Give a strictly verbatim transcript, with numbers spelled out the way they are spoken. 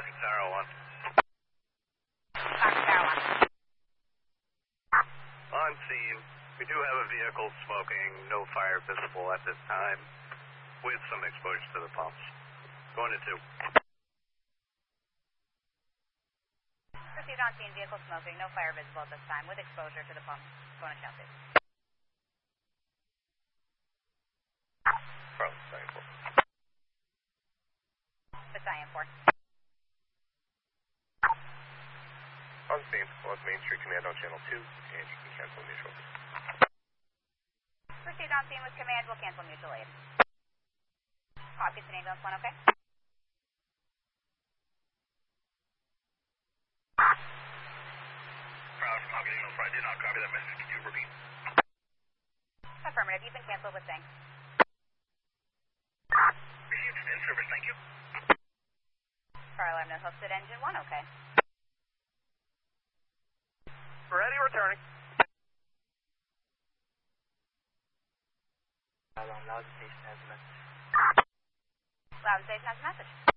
Talking Tower one. Talking Tower one. On scene, we do have a vehicle smoking, no fire visible at this time, with some exposure to the pumps. Going to two. Proceed on scene, vehicle smoking, no fire visible at this time, with exposure to the pumps. Going to Chelsea. Carlos, Battalion four. Battalion four. On scene, Los Main Street Command on Channel two, and you can cancel mutual. Proceed on scene with command, we'll cancel mutual aid. Copy, an ambulance one, okay? Crowd from Hocking Hills, I did not copy that message. Can you repeat? Affirmative, you've been canceled with Sing. Received in service, thank you. Car alarm, no hosted engine one, okay? Ready, returning. Loud Station has a message. Loud Station has a message.